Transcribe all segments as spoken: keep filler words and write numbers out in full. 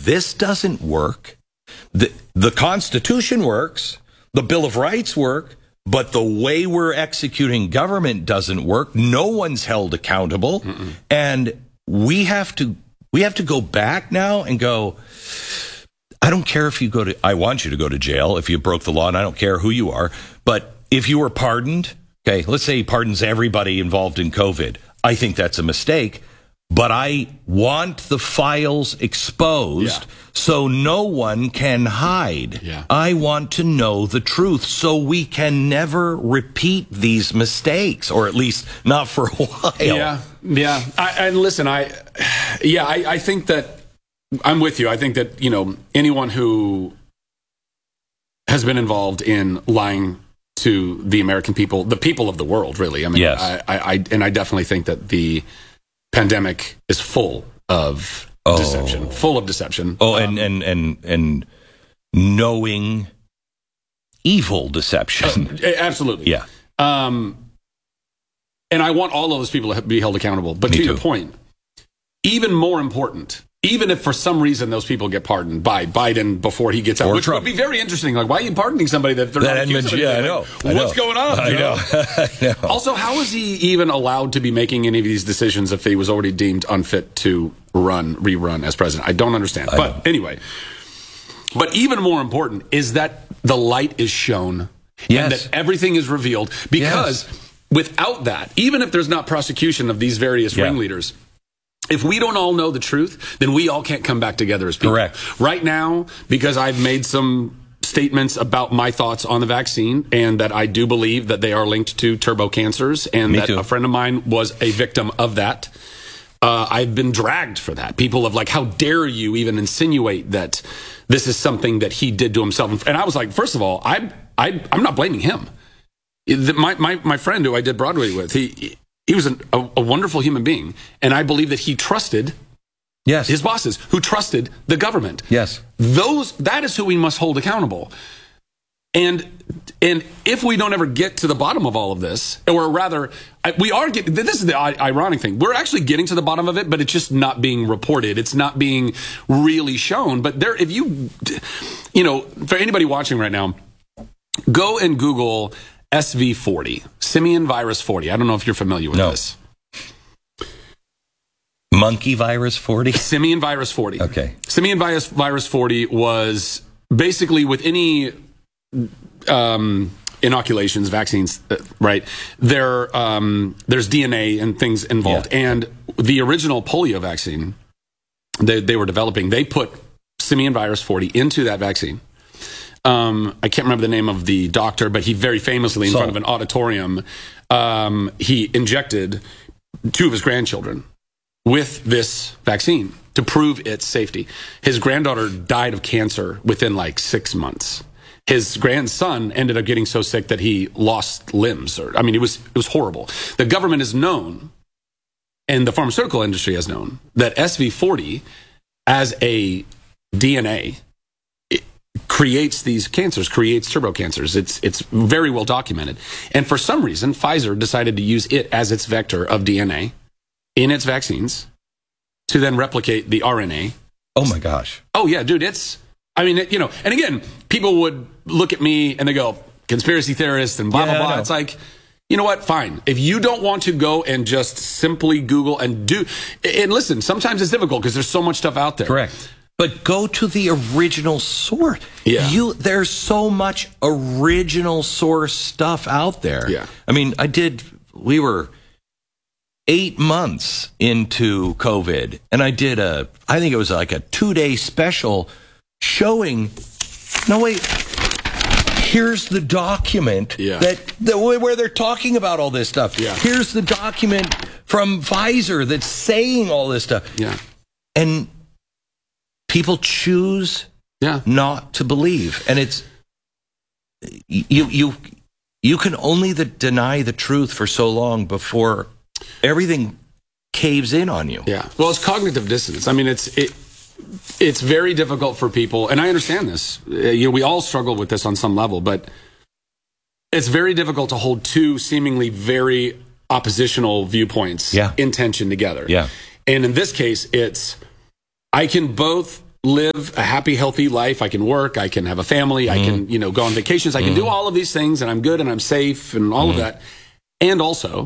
this doesn't work. The, the Constitution works. The Bill of Rights work. But the way we're executing government doesn't work. No one's held accountable. Mm-mm. And we have to we have to go back now and go, I don't care if you go to, I want you to go to jail if you broke the law, and I don't care who you are. But if you were pardoned, okay, let's say he pardons everybody involved in COVID. I think that's a mistake. But I want the files exposed yeah. so no one can hide. Yeah. I want to know the truth so we can never repeat these mistakes, or at least not for a while. Yeah, yeah. I, and listen, I, yeah, I, I think that I'm with you. I think that, you know, anyone who has been involved in lying to the American people, the people of the world, really. I mean, yes. I, I, I and I definitely think that the pandemic is full of oh. deception, full of deception. Oh, um, and, and, and, and knowing evil deception. Uh, absolutely. Yeah. Um, and I want all of those people to be held accountable. But Me to too. your point, even more important, even if for some reason those people get pardoned by Biden before he gets out, or which Trump. would be very interesting. Like, why are you pardoning somebody that they're That not accused of yeah, I anything? know. Like, I What's know. going on? I you know. I know. Also, how is he even allowed to be making any of these decisions if he was already deemed unfit to run, rerun as president? I don't understand. I but know. anyway, but even more important is that the light is shown Yes. and that everything is revealed, because Yes. without that, even if there's not prosecution of these various Yeah. ringleaders, if we don't all know the truth, then we all can't come back together as people. Correct. Right now, because I've made some statements about my thoughts on the vaccine, and that I do believe that they are linked to turbo cancers, and Me that too. a friend of mine was a victim of that. Uh, I've been dragged for that. People have like, how dare you even insinuate that this is something that he did to himself? And I was like, first of all, I, I, I'm not blaming him. The, my, my, my friend who I did Broadway with, he, he was an, a, a wonderful human being. And I believe that he trusted Yes. his bosses, who trusted the government. Yes. Those, that is who we must hold accountable. And and if we don't ever get to the bottom of all of this, or rather, I- we are getting, this is the i- ironic thing. We're actually getting to the bottom of it, but it's just not being reported. It's not being really shown. But there, if you, you know, for anybody watching right now, go and Google S V forty, Simian Virus forty. I don't know if you're familiar with No. this. Monkey virus forty? Simian Virus forty. Okay. Simian virus, virus forty was basically with any um, inoculations, vaccines, uh, right? There, um, there's D N A and things involved. Yeah. And the original polio vaccine they, they were developing, they put Simian Virus forty into that vaccine. Um, I can't remember the name of the doctor, but he very famously, in So- front of an auditorium, um, he injected two of his grandchildren with this vaccine to prove its safety. His granddaughter died of cancer within like six months. His grandson ended up getting so sick that he lost limbs. Or, I mean, it was it was horrible. The government has known, and the pharmaceutical industry has known, that S V forty as a D N A it creates these cancers, creates turbo cancers. It's it's very well documented. And for some reason, Pfizer decided to use it as its vector of D N A in its vaccines to then replicate the R N A. Oh my gosh. Oh yeah, dude, it's, I mean, it, you know, and again, people would look at me and they go, conspiracy theorist and blah, Yeah, blah, I blah. know. It's like, you know what? Fine. If you don't want to go and just simply Google and do, and listen, sometimes it's difficult because there's so much stuff out there. Correct. But go to the original source. Yeah. You there's so much original source stuff out there. Yeah. I mean, I did we were eight months into COVID, and I did a I think it was like a two-day special showing no wait here's the document Yeah. that, that where they're talking about all this stuff. Yeah. Here's the document from Pfizer that's saying all this stuff. Yeah. And people choose Yeah. not to believe, and it's you you you can only the, deny the truth for so long before everything caves in on you. Yeah. Well, it's cognitive dissonance. I mean, it's it it's very difficult for people, and I understand this. Uh, You know, we all struggle with this on some level, but it's very difficult to hold two seemingly very oppositional viewpoints Yeah. in tension together. Yeah. And in this case, it's I can both live a happy, healthy life. I can work. I can have a family. Mm. I can, you know, go on vacations. I can mm. do all of these things, and I'm good and I'm safe and all mm. of that. And also,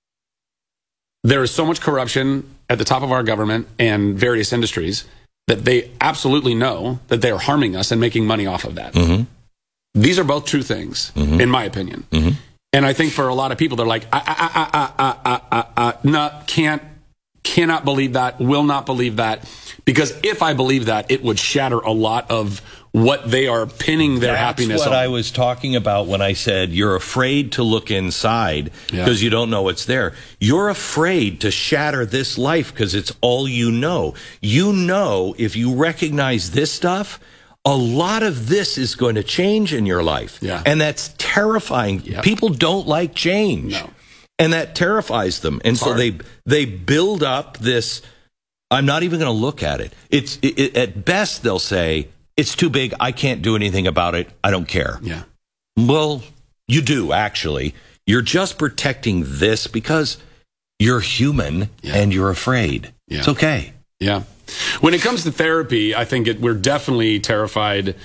there is so much corruption at the top of our government and various industries that they absolutely know that they are harming us and making money off of that. Mm-hmm. These are both true things, mm-hmm. in my opinion. Mm-hmm. And I think for a lot of people, they're like, I, I, I, I, I, I, I, no, can't, cannot believe that, will not believe that. Because if I believe that, it would shatter a lot of what they are pinning their That's happiness what on. I was talking about when I said you're afraid to look inside because yeah. you don't know what's there. You're afraid to shatter this life because it's all you know. You know, if you recognize this stuff, a lot of this is going to change in your life. Yeah. And that's terrifying. Yep. People don't like change. No. And that terrifies them. And It's so hard. they they build up this, I'm not even going to look at it. It's it, it, at best they'll say, it's too big. I can't do anything about it. I don't care. Yeah. Well, you do, actually. You're just protecting this because you're human yeah. and you're afraid. Yeah. It's okay. Yeah. When it comes to therapy, I think it, we're definitely terrified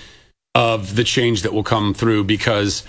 of the change that will come through because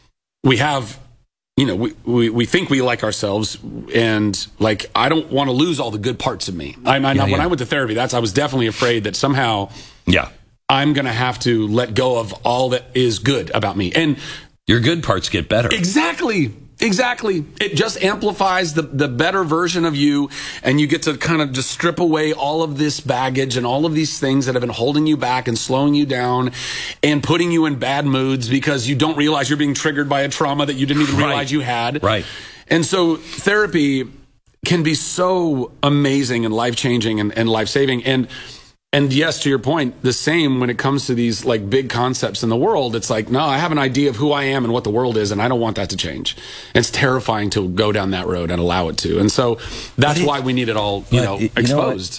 we have, you know, we, we, we think we like ourselves, and like, I don't want to lose all the good parts of me. I, I, yeah, when yeah. I went to therapy, that's, I was definitely afraid that somehow yeah. I'm going to have to let go of all that is good about me. And your good parts get better. Exactly. Exactly. It just amplifies the, the better version of you, and you get to kind of just strip away all of this baggage and all of these things that have been holding you back and slowing you down and putting you in bad moods because you don't realize you're being triggered by a trauma that you didn't even Right. realize you had. Right. And so therapy can be so amazing and life-changing and, and life-saving. And And yes, to your point, the same when it comes to these like big concepts in the world. It's like, no, I have an idea of who I am and what the world is, and I don't want that to change. And it's terrifying to go down that road and allow it to. And so that's it, why we need it all, you know, you exposed. Know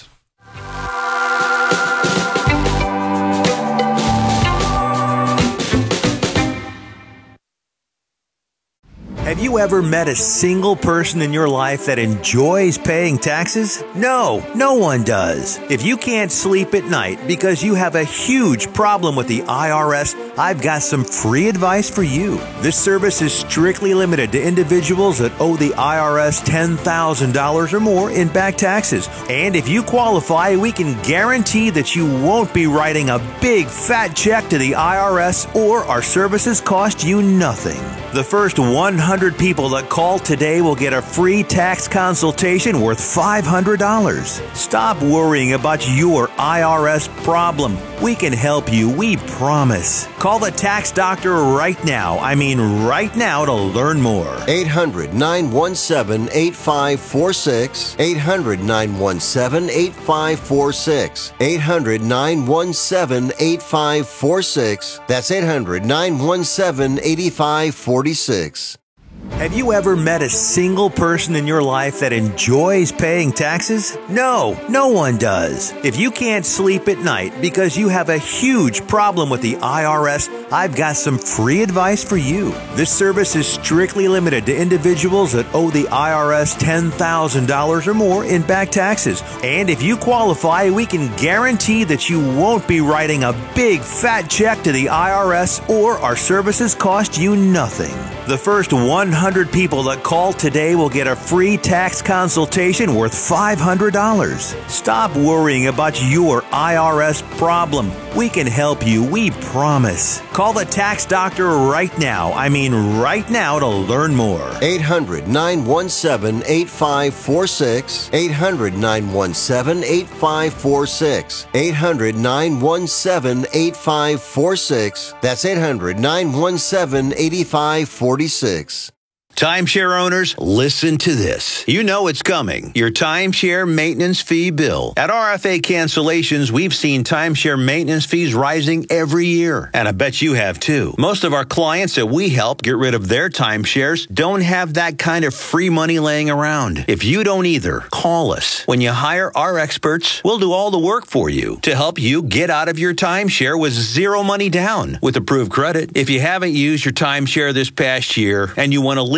Have you ever met a single person in your life that enjoys paying taxes? No, no one does. If you can't sleep at night because you have a huge problem with the I R S, I've got some free advice for you. This service is strictly limited to individuals that owe the I R S ten thousand dollars or more in back taxes. And if you qualify, we can guarantee that you won't be writing a big fat check to the I R S, or our services cost you nothing. The first one hundred people that call today will get a free tax consultation worth five hundred dollars. Stop worrying about your I R S problem. We can help you, we promise. Call the tax doctor right now. I mean right now to learn more. eight hundred, nine one seven, eight five four six. eight hundred, nine one seven, eight five four six. eight hundred, nine one seven, eight five four six. That's eight hundred, nine one seven, eight five four six. Have you ever met a single person in your life that enjoys paying taxes? No, no one does. If you can't sleep at night because you have a huge problem with the I R S, I've got some free advice for you. This service is strictly limited to individuals that owe the I R S ten thousand dollars or more in back taxes. And if you qualify, we can guarantee that you won't be writing a big fat check to the I R S, or our services cost you nothing. The first one hundred people that call today will get a free tax consultation worth five hundred dollars. Stop worrying about your I R S problem. We can help you, we promise. Call the tax doctor right now. I mean right now to learn more. eight hundred, nine one seven, eight five four six. eight hundred, nine one seven, eight five four six. eight hundred, nine one seven, eight five four six. That's eight hundred, nine one seven, eight five four six. Timeshare owners, listen to this. You know it's coming. Your timeshare maintenance fee bill. At R F A Cancellations, we've seen timeshare maintenance fees rising every year. And I bet you have too. Most of our clients that we help get rid of their timeshares don't have that kind of free money laying around. If you don't either, call us. When you hire our experts, we'll do all the work for you to help you get out of your timeshare with zero money down with approved credit. If you haven't used your timeshare this past year and you want to legally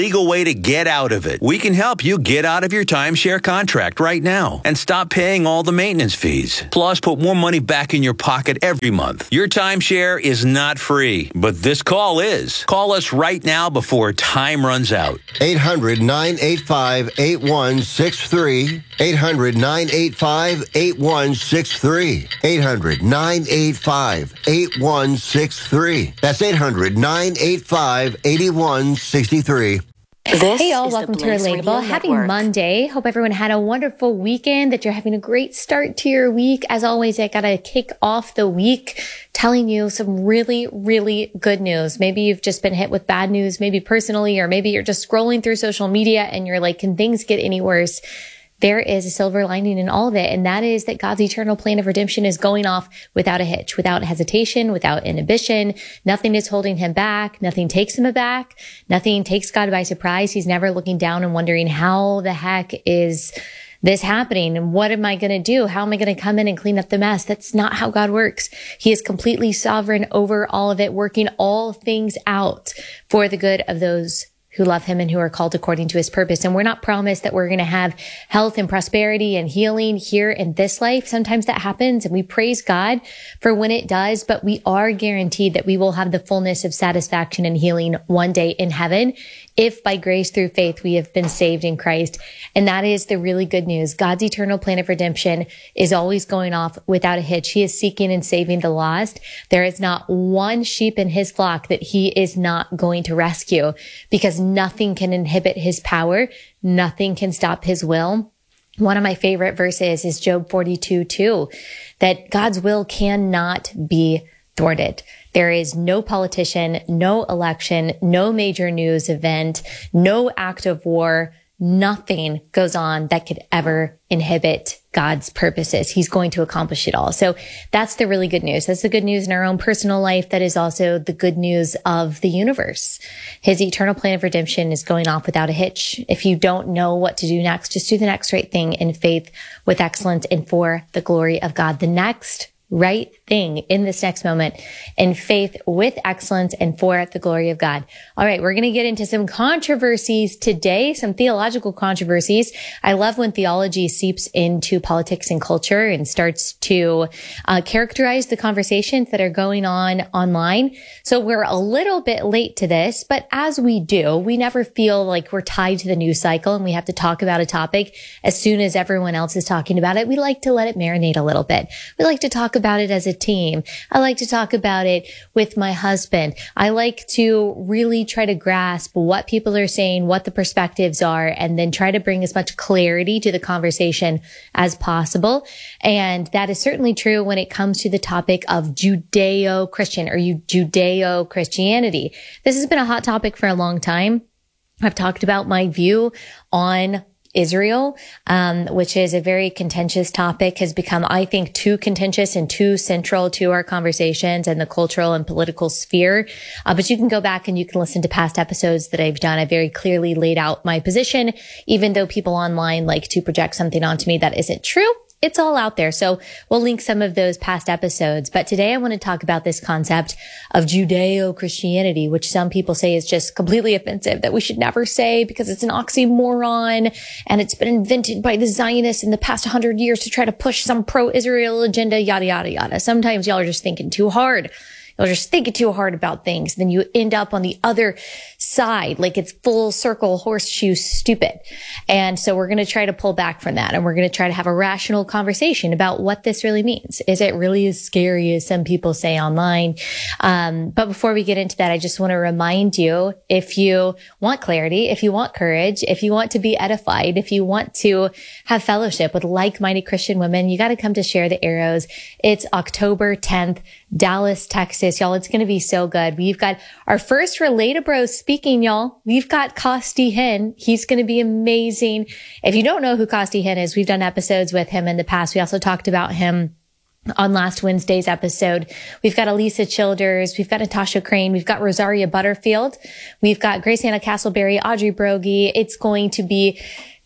legal way to get out of it. We can help you get out of your timeshare contract right now and stop paying all the maintenance fees. Plus, put more money back in your pocket every month. Your timeshare is not free, but this call is. Call us right now before time runs out. eight hundred, nine eight five, eight one six three. eight hundred, nine eight five, eight one six three. eight hundred, nine eight five, eight one six three. That's eight hundred, nine eight five, eight one six three. This hey, y'all, is welcome the to our Blaze label. Radio Happy Network. Monday. Hope everyone had a wonderful weekend, that you're having a great start to your week. As always, I got to kick off the week telling you some really, really good news. Maybe you've just been hit with bad news, maybe personally, or maybe you're just scrolling through social media and you're like, can things get any worse? There is a silver lining in all of it, and that is that God's eternal plan of redemption is going off without a hitch, without hesitation, without inhibition. Nothing is holding him back. Nothing takes him aback. Nothing takes God by surprise. He's never looking down and wondering, how the heck is this happening? And what am I going to do? How am I going to come in and clean up the mess? That's not how God works. He is completely sovereign over all of it, working all things out for the good of those who love him and who are called according to his purpose. And we're not promised that we're going to have health and prosperity and healing here in this life. Sometimes that happens, and we praise God for when it does, but we are guaranteed that we will have the fullness of satisfaction and healing one day in heaven, if by grace through faith we have been saved in Christ. And that is the really good news. God's eternal plan of redemption is always going off without a hitch. He is seeking and saving the lost. There is not one sheep in his flock that he is not going to rescue, because nothing can inhibit his power. Nothing can stop his will. One of my favorite verses is Job forty-two two, that God's will cannot be thwarted. There is no politician, no election, no major news event, no act of war. Nothing goes on that could ever inhibit God's purposes. He's going to accomplish it all. So that's the really good news. That's the good news in our own personal life. That is also the good news of the universe. His eternal plan of redemption is going off without a hitch. If you don't know what to do next, just do the next right thing in faith, with excellence, and for the glory of God. The next right thing in this next moment, in faith, with excellence, and for the glory of God. All right, we're going to get into some controversies today, some theological controversies. I love when theology seeps into politics and culture and starts to uh, characterize the conversations that are going on online. So we're a little bit late to this, but as we do, we never feel like we're tied to the news cycle and we have to talk about a topic as soon as everyone else is talking about it. We like to let it marinate a little bit. We like to talk about it as a team. I like to talk about it with my husband. I like to really try to grasp what people are saying, what the perspectives are, and then try to bring as much clarity to the conversation as possible. And that is certainly true when it comes to the topic of Judeo-Christian or Judeo-Christianity. This has been a hot topic for a long time. I've talked about my view on Israel, um, which is a very contentious topic, has become, I think, too contentious and too central to our conversations and the cultural and political sphere. Uh, but you can go back and you can listen to past episodes that I've done. I very clearly laid out my position, even though people online like to project something onto me that isn't true. It's all out there. So we'll link some of those past episodes. But today I want to talk about this concept of Judeo-Christianity, which some people say is just completely offensive, that we should never say because it's an oxymoron and it's been invented by the Zionists in the past hundred years to try to push some pro-Israel agenda, yada, yada, yada. Sometimes y'all are just thinking too hard. You're just thinking too hard about things. Then you end up on the other side, like it's full circle horseshoe stupid. And so we're going to try to pull back from that. And we're going to try to have a rational conversation about what this really means. Is it really as scary as some people say online? Um, but before we get into that, I just want to remind you, if you want clarity, if you want courage, if you want to be edified, if you want to have fellowship with like-minded Christian women, you got to come to Share the Arrows. It's October tenth, Dallas, Texas. Y'all, it's going to be so good. We've got our first Relatable speaking, y'all. We've got Costi Hinn. He's going to be amazing. If you don't know who Costi Hinn is, we've done episodes with him in the past. We also talked about him on last Wednesday's episode. We've got Elisa Childers. We've got Natasha Crane. We've got Rosaria Butterfield. We've got Grace Anna Castleberry, Audrey Broggie. It's going to be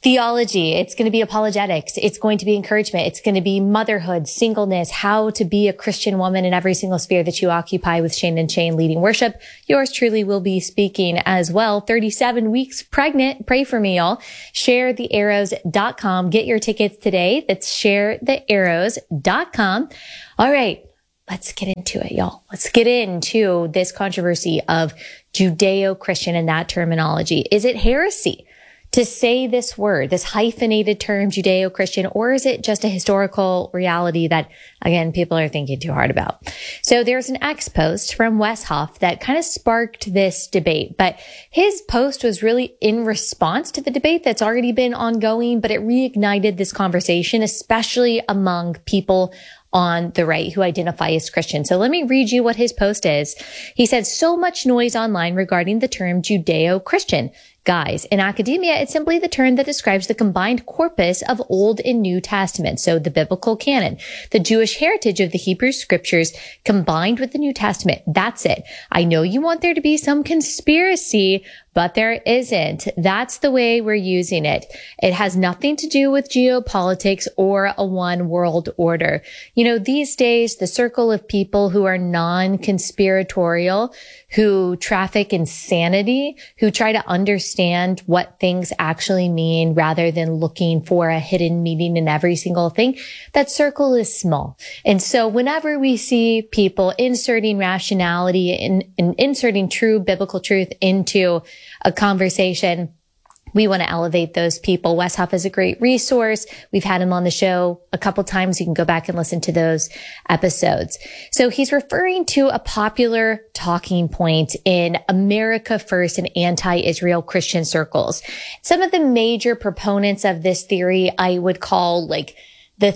theology. It's going to be apologetics. It's going to be encouragement. It's going to be motherhood, singleness, how to be a Christian woman in every single sphere that you occupy with Shane and Shane leading worship. Yours truly will be speaking as well. thirty-seven weeks pregnant. Pray for me, y'all. share the arrows dot com. Get your tickets today. That's share the arrows dot com. All right. Let's get into it, y'all. Let's get into this controversy of Judeo-Christian and that terminology. Is it heresy to say this word, this hyphenated term, Judeo-Christian, or is it just a historical reality that, again, people are thinking too hard about? So there's an X post from Wes Huff that kind of sparked this debate, but his post was really in response to the debate that's already been ongoing, but it reignited this conversation, especially among people on the right who identify as Christian. So let me read you what his post is. He said, so much noise online regarding the term Judeo-Christian. Guys, in academia, it's simply the term that describes the combined corpus of Old and New Testament, so the biblical canon, the Jewish heritage of the Hebrew scriptures combined with the New Testament. That's it. I know you want there to be some conspiracy, but there isn't. That's the way we're using it. It has nothing to do with geopolitics or a one world order. You know, these days, the circle of people who are non-conspiratorial, who traffic in sanity, who try to understand what things actually mean rather than looking for a hidden meaning in every single thing, that circle is small. And so whenever we see people inserting rationality and, and inserting true biblical truth into a conversation, we want to elevate those people. Wes Huff is a great resource. We've had him on the show a couple times. You can go back and listen to those episodes. So he's referring to a popular talking point in America First and anti-Israel Christian circles. Some of the major proponents of this theory I would call like the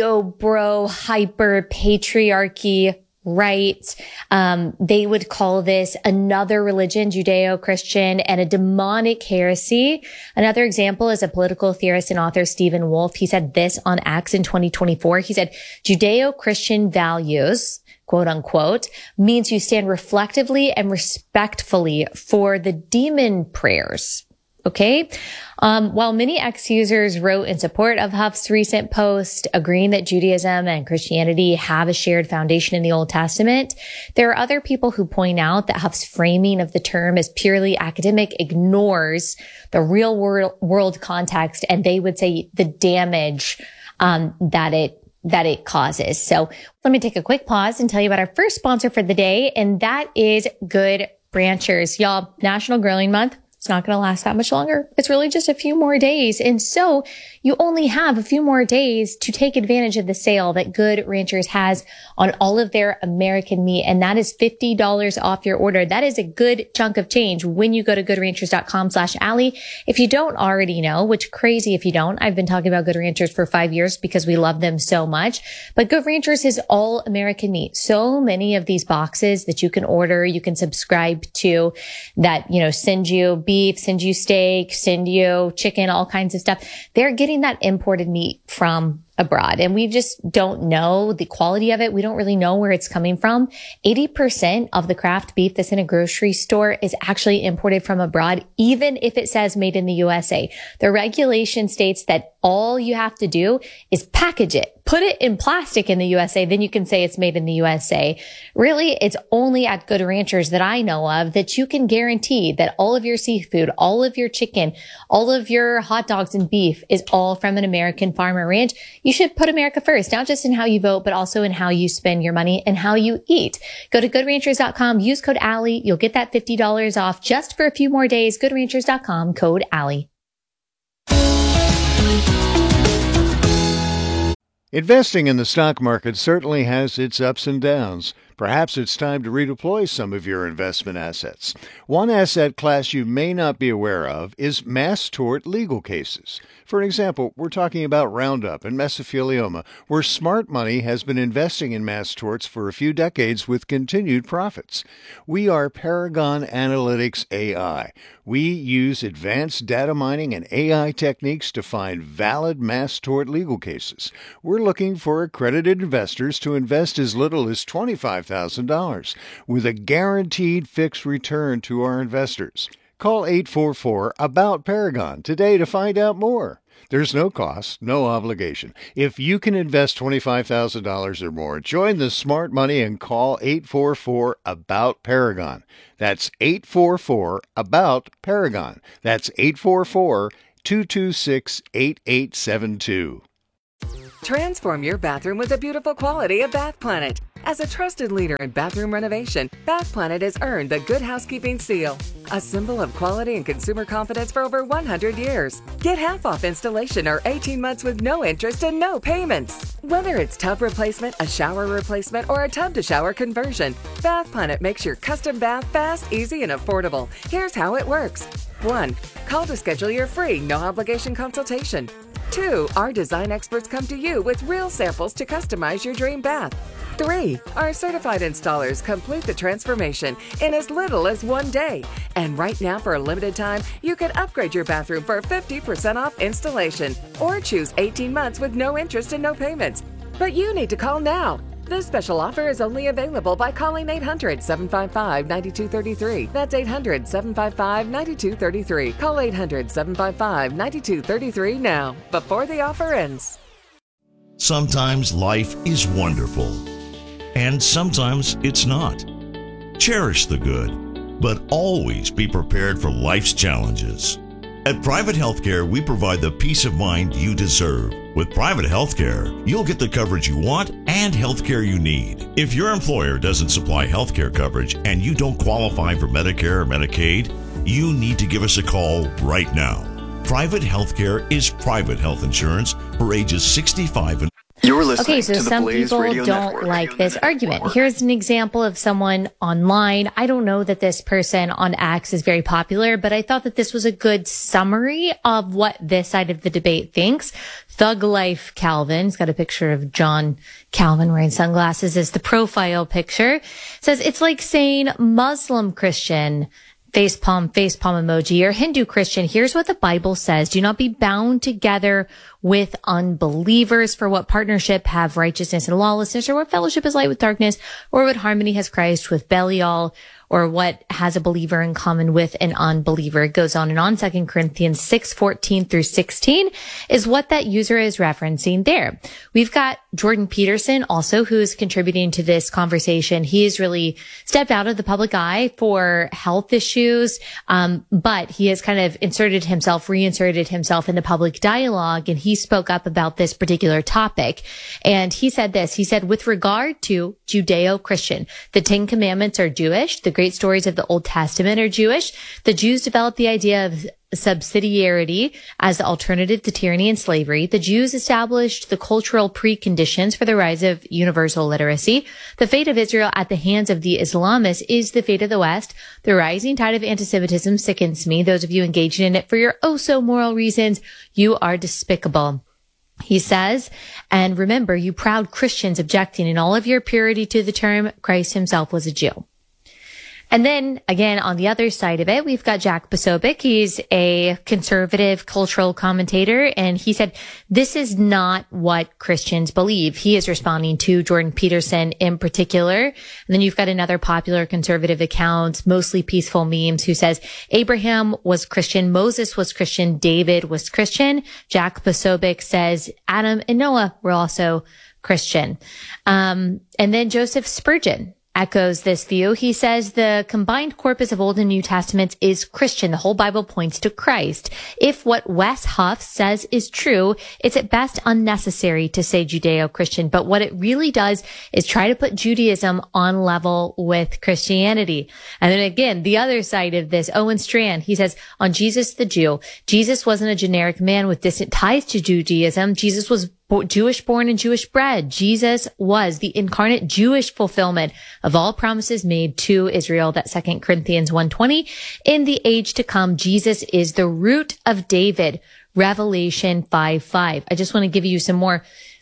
theobro hyper patriarchy right. Um, they would call this another religion, Judeo-Christian, and a demonic heresy. Another example is a political theorist and author, Stephen Wolfe. He said this on Acts in twenty twenty-four. He said, Judeo-Christian values, quote unquote, means you stand reflectively and respectfully for the demon prayers. Okay. Um, while many X-users wrote in support of Huff's recent post, agreeing that Judaism and Christianity have a shared foundation in the Old Testament, there are other people who point out that Huff's framing of the term as purely academic ignores the real world, world context, and they would say the damage um, that it that it causes. So let me take a quick pause and tell you about our first sponsor for the day, and that is Good Ranchers. Y'all, National Grilling Month. It's not going to last that much longer. It's really just a few more days. And so you only have a few more days to take advantage of the sale that Good Ranchers has on all of their American meat. And that is fifty dollars off your order. That is a good chunk of change when you go to good ranchers dot com slash Allie. If you don't already know, which crazy if you don't, I've been talking about Good Ranchers for five years because we love them so much. But Good Ranchers is all American meat. So many of these boxes that you can order, you can subscribe to that, you know, send you beef, send you steak, send you chicken, all kinds of stuff. They're getting that imported meat from abroad. And we just don't know the quality of it. We don't really know where it's coming from. eighty percent of the craft beef that's in a grocery store is actually imported from abroad, even if it says made in the U S A. The regulation states that all you have to do is package it, put it in plastic in the U S A, then you can say it's made in the U S A. Really, it's only at Good Ranchers that I know of that you can guarantee that all of your seafood, all of your chicken, all of your hot dogs and beef is all from an American farm or ranch. You should put America first, not just in how you vote, but also in how you spend your money and how you eat. Go to good ranchers dot com, use code Allie. You'll get that fifty dollars off just for a few more days. good ranchers dot com, code Allie. Investing in the stock market certainly has its ups and downs. Perhaps it's time to redeploy some of your investment assets. One asset class you may not be aware of is mass tort legal cases. For example, we're talking about Roundup and mesothelioma, where smart money has been investing in mass torts for a few decades with continued profits. We are Paragon Analytics A I. We use advanced data mining and A I techniques to find valid mass tort legal cases. We're looking for accredited investors to invest as little as twenty-five thousand dollars with a guaranteed fixed return to our investors. Call eight four four, A B O U T, Paragon today to find out more. There's no cost, no obligation. If you can invest twenty-five thousand dollars or more, join the smart money and call eight four four, A B O U T, Paragon. That's eight four four, A B O U T, Paragon. That's eight four four, two two six, eight eight seven two. Transform your bathroom with the beautiful quality of Bath Planet. As a trusted leader in bathroom renovation, Bath Planet has earned the Good Housekeeping seal, a symbol of quality and consumer confidence for over one hundred years. Get half off installation or eighteen months with no interest and no payments. Whether it's tub replacement, a shower replacement, or a tub-to-shower conversion, Bath Planet makes your custom bath fast, easy, and affordable. Here's how it works. One, call to schedule your free, no-obligation consultation. Two, our design experts come to you with real samples to customize your dream bath. Three, our certified installers complete the transformation in as little as one day. And right now, for a limited time, you can upgrade your bathroom for fifty percent off installation or choose eighteen months with no interest and no payments. But you need to call now. This special offer is only available by calling eight hundred, seven five five, nine two three three. That's eight hundred, seven five five, nine two three three. Call eight hundred, seven five five, nine two three three now, before the offer ends. Sometimes life is wonderful, and sometimes it's not. Cherish the good, but always be prepared for life's challenges. At Private Healthcare, we provide the peace of mind you deserve. With Private Healthcare, you'll get the coverage you want and healthcare you need. If your employer doesn't supply healthcare coverage and you don't qualify for Medicare or Medicaid, you need to give us a call right now. Private Healthcare is private health insurance for ages sixty-five and You're listening Okay, so to the some Blaze people Radio don't Network. like this argument. Here's an example of someone online. I don't know that this person on X is very popular, but I thought that this was a good summary of what this side of the debate thinks. Thug Life Calvin, he's got a picture of John Calvin wearing sunglasses as the profile picture, says it's like saying Muslim Christian, facepalm, facepalm emoji, or Hindu Christian. Here's what the Bible says. Do not be bound together with unbelievers. For what partnership have righteousness and lawlessness? Or what fellowship is light with darkness? Or what harmony has Christ with Belial? Or what has a believer in common with an unbeliever? It goes on and on. Second Corinthians six, fourteen through sixteen is what that user is referencing there. We've got Jordan Peterson also, who is contributing to this conversation. He has really stepped out of the public eye for health issues, um, but he has kind of inserted himself, reinserted himself in the public dialogue, and he spoke up about this particular topic. And he said this, he said, with regard to Judeo-Christian, the Ten Commandments are Jewish. The great stories of the Old Testament are Jewish. The Jews developed the idea of subsidiarity as the alternative to tyranny and slavery. The Jews established the cultural preconditions for the rise of universal literacy. The fate of Israel at the hands of the Islamists is the fate of the West. The rising tide of anti-Semitism sickens me. Those of you engaged in it for your oh-so-moral reasons, you are despicable. He says, and remember, you proud Christians objecting in all of your purity to the term, Christ himself was a Jew. And then again, on the other side of it, we've got Jack Posobiec. He's a conservative cultural commentator, and he said, this is not what Christians believe. He is responding to Jordan Peterson in particular. And then you've got another popular conservative account, mostly peaceful memes, who says, Abraham was Christian, Moses was Christian, David was Christian. Jack Posobiec says, Adam and Noah were also Christian. Um, and then Joseph Spurgeon echoes this view. He says the combined corpus of Old and New Testaments is Christian. The whole Bible points to Christ. If what Wes Huff says is true, it's at best unnecessary to say Judeo-Christian. But what it really does is try to put Judaism on level with Christianity. And then again, the other side of this, Owen Strand, he says, on Jesus the Jew, Jesus wasn't a generic man with distant ties to Judaism. Jesus was Jewish born and Jewish bred. Jesus was the incarnate Jewish fulfillment of all promises made to Israel. That Second Corinthians one twenty. In the age to come, Jesus is the root of David. Revelation five five. I just want to give you some more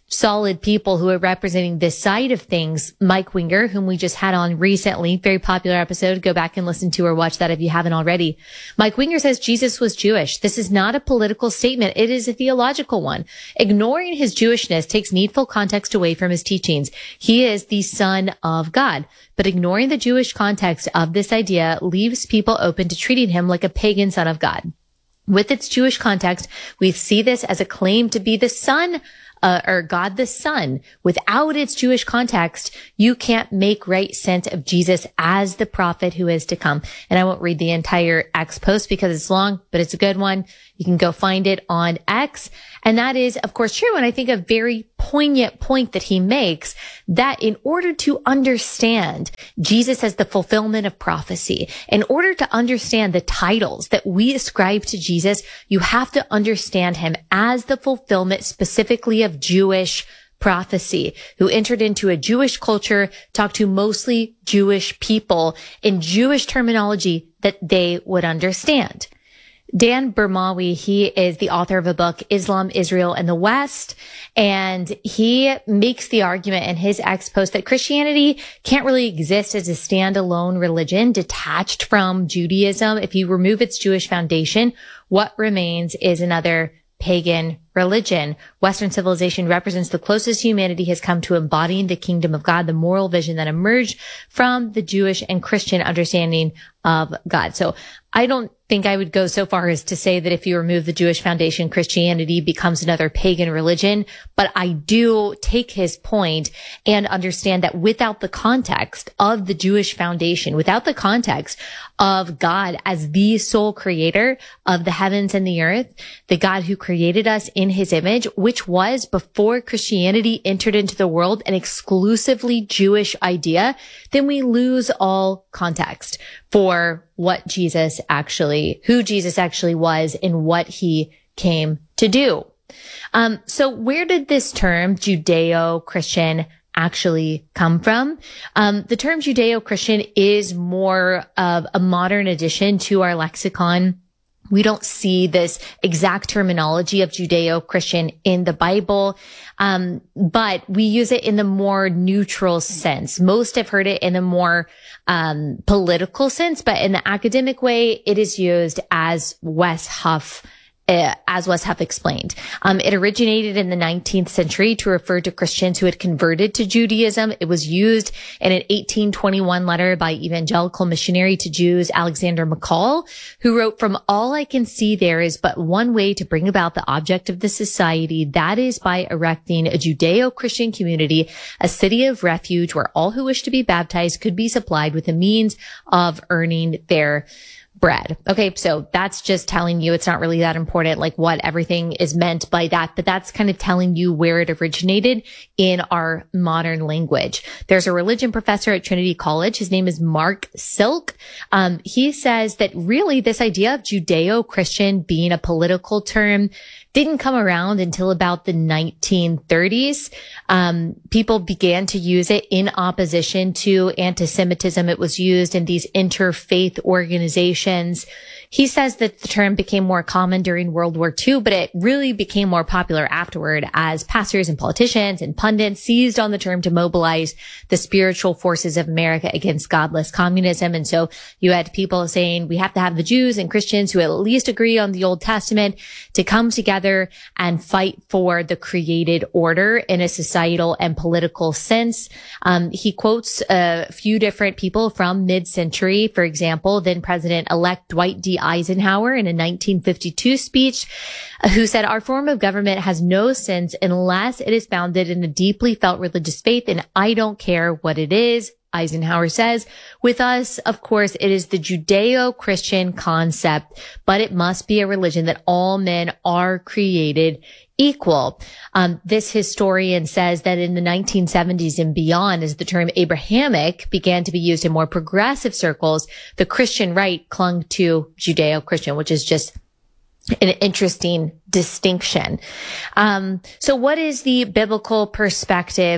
solid people who are representing this side of things. Mike Winger, whom we just had on recently, very popular episode. Go back and listen to or watch that if you haven't already. Mike Winger says Jesus was Jewish. This is not a political statement. It is a theological one. Ignoring his Jewishness takes needful context away from his teachings. He is the Son of God. But ignoring the Jewish context of this idea leaves people open to treating him like a pagan son of God. With its Jewish context, we see this as a claim to be the son Uh, or God the Son. Without its Jewish context, you can't make right sense of Jesus as the prophet who is to come. And I won't read the entire X post because it's long, but it's a good one. You can go find it on X. And that is, of course, true. And I think a very poignant point that he makes, that in order to understand Jesus as the fulfillment of prophecy, in order to understand the titles that we ascribe to Jesus, you have to understand him as the fulfillment specifically of Jewish prophecy, who entered into a Jewish culture, talked to mostly Jewish people in Jewish terminology that they would understand. Dan Bermawi, he is the author of a book, Islam, Israel, and the West. And he makes the argument in his X post that Christianity can't really exist as a standalone religion detached from Judaism. If you remove its Jewish foundation, what remains is another pagan religion. Western civilization represents the closest humanity has come to embodying the kingdom of God, the moral vision that emerged from the Jewish and Christian understanding of God. So I don't think I would go so far as to say that if you remove the Jewish foundation, Christianity becomes another pagan religion. But I do take his point and understand that without the context of the Jewish foundation, without the context of God as the sole creator of the heavens and the earth, the God who created us in his image, which was before Christianity entered into the world an exclusively Jewish idea, then we lose all context for what Jesus actually, who Jesus actually was and what he came to do. Um, so where did this term Judeo-Christian actually come from? Um, the term Judeo-Christian is more of a modern addition to our lexicon. We don't see this exact terminology of Judeo-Christian in the Bible, um, but we use it in the more neutral sense. Most have heard it in a more um, political sense, but in the academic way, it is used as Wes Huff Uh, as Wes Huff explained. Um, it originated in the nineteenth century to refer to Christians who had converted to Judaism. It was used in an eighteen twenty-one letter by evangelical missionary to Jews, Alexander McCall, who wrote, "From all I can see, there is but one way to bring about the object of the society. That is by erecting a Judeo-Christian community, a city of refuge where all who wish to be baptized could be supplied with the means of earning their bread." Okay, so that's just telling you it's not really that important, like what everything is meant by that, but that's kind of telling you where it originated in our modern language. There's a religion professor at Trinity College. His name is Mark Silk. Um, he says that really this idea of Judeo-Christian being a political term didn't come around until about the nineteen thirties. Um, people began to use it in opposition to anti-Semitism. It was used in these interfaith organizations. He says that the term became more common during World War Two, but it really became more popular afterward as pastors and politicians and pundits seized on the term to mobilize the spiritual forces of America against godless communism. And so you had people saying we have to have the Jews and Christians who at least agree on the Old Testament to come together and fight for the created order in a societal and political sense. Um, he quotes a few different people from mid-century, for example, then President-elect Dwight D. Eisenhower in a nineteen fifty-two speech, uh, who said, "Our form of government has no sense unless it is founded in a deeply felt religious faith, and I don't care what it is." Eisenhower says, "With us, of course, it is the Judeo-Christian concept, but it must be a religion that all men are created equal." Um, this historian says that in the nineteen seventies and beyond, as the term Abrahamic began to be used in more progressive circles, the Christian right clung to Judeo-Christian, which is just an interesting distinction. Um, so what is the biblical perspective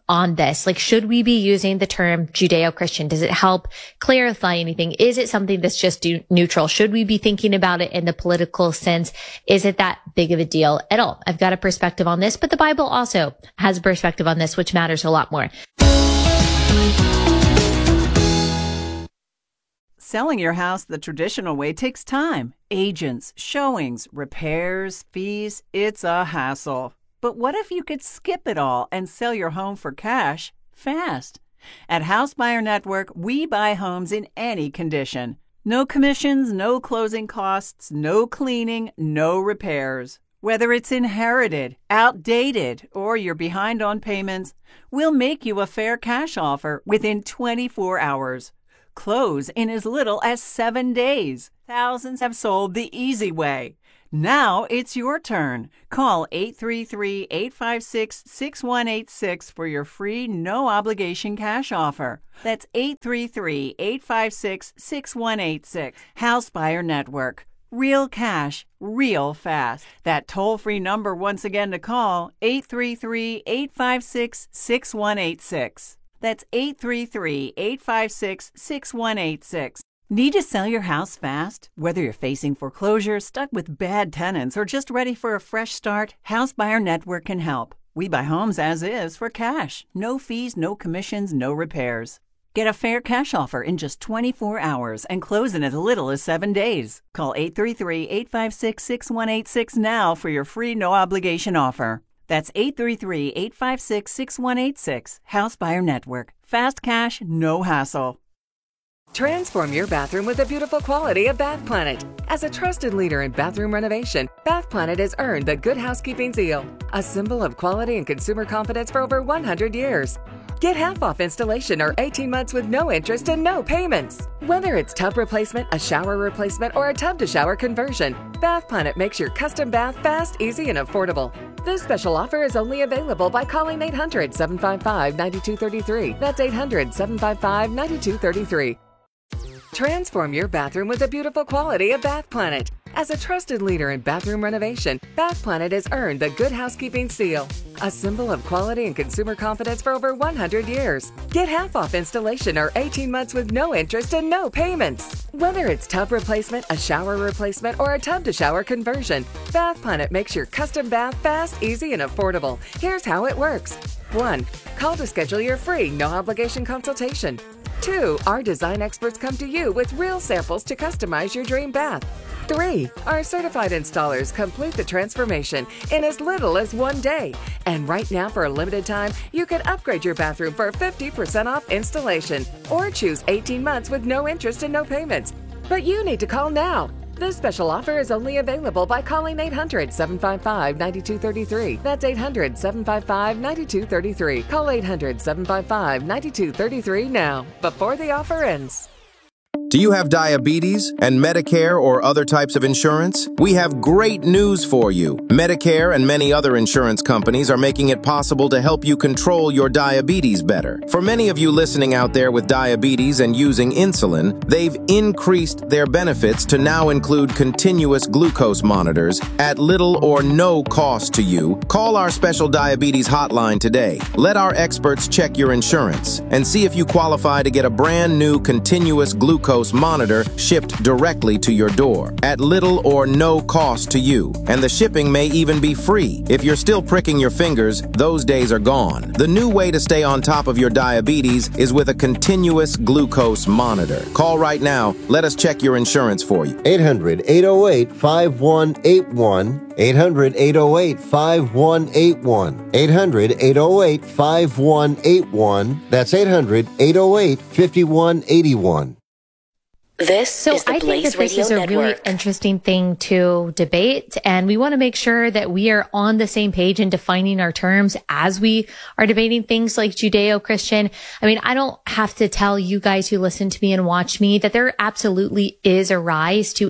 on this? Like, should we be using the term Judeo-Christian? Does it help clarify anything? Is it something that's just do- neutral? Should we be thinking about it in the political sense? Is it that big of a deal at all? I've got a perspective on this, but the Bible also has a perspective on this, which matters a lot more. Selling your house the traditional way takes time. Agents, showings, repairs, fees. It's a hassle. But what if you could skip it all and sell your home for cash fast? At House Buyer Network, we buy homes in any condition. No commissions, no closing costs, no cleaning, no repairs. Whether it's inherited, outdated, or you're behind on payments, we'll make you a fair cash offer within twenty-four hours. Close in as little as seven days. Thousands have sold the easy way. Now it's your turn. Call eight three three, eight five six, six one eight six for your free, no-obligation cash offer. That's eight three three, eight five six, six one eight six. House Buyer Network. Real cash, real fast. That toll-free number once again to call, eight three three, eight five six, six one eight six. That's eight three three, eight five six, six one eight six. Need to sell your house fast? Whether you're facing foreclosure, stuck with bad tenants, or just ready for a fresh start, House Buyer Network can help. We buy homes as is for cash. No fees, no commissions, no repairs. Get a fair cash offer in just twenty-four hours and close in as little as seven days. Call eight three three, eight five six, six one eight six now for your free no-obligation offer. That's eight three three, eight five six, six one eight six. House Buyer Network. Fast cash, no hassle. Transform your bathroom with the beautiful quality of Bath Planet. As a trusted leader in bathroom renovation, Bath Planet has earned the Good Housekeeping seal, a symbol of quality and consumer confidence for over one hundred years. Get half off installation or eighteen months with no interest and no payments. Whether it's tub replacement, a shower replacement, or a tub-to-shower conversion, Bath Planet makes your custom bath fast, easy, and affordable. This special offer is only available by calling eight hundred, seven five five, nine two three three. That's eight hundred, seven five five, nine two three three. Transform your bathroom with the beautiful quality of Bath Planet. As a trusted leader in bathroom renovation, Bath Planet has earned the Good Housekeeping seal, a symbol of quality and consumer confidence for over one hundred years. Get half off installation or eighteen months with no interest and no payments. Whether it's tub replacement, a shower replacement, or a tub-to-shower conversion, Bath Planet makes your custom bath fast, easy, and affordable. Here's how it works. one. Call to schedule your free, no-obligation consultation. two. Our design experts come to you with real samples to customize your dream bath. three. Our certified installers complete the transformation in as little as one day. And right now, for a limited time, you can upgrade your bathroom for fifty percent off installation or choose eighteen months with no interest and no payments. But you need to call now. This special offer is only available by calling eight hundred, seven five five, nine two three three. That's eight hundred, seven five five, nine two three three. Call eight hundred, seven five five, nine two three three now, before the offer ends. Do you have diabetes and Medicare or other types of insurance? We have great news for you. Medicare and many other insurance companies are making it possible to help you control your diabetes better. For many of you listening out there with diabetes and using insulin, they've increased their benefits to now include continuous glucose monitors at little or no cost to you. Call our special diabetes hotline today. Let our experts check your insurance and see if you qualify to get a brand new continuous glucose monitor shipped directly to your door at little or no cost to you. And the shipping may even be free. If you're still pricking your fingers, those days are gone. The new way to stay on top of your diabetes is with a continuous glucose monitor. Call right now. Let us check your insurance for you. eight hundred, eight oh eight, five one eight one. eight hundred, eight oh eight, five one eight one. eight hundred, eight oh eight, five one eight one. That's eight hundred, eight oh eight, five one eight one. This so is the I Blaze think that this Radio is a Network. really interesting thing to debate, and we want to make sure that we are on the same page in defining our terms as we are debating things like Judeo-Christian. I mean, I don't have to tell you guys who listen to me and watch me that there absolutely is a rise to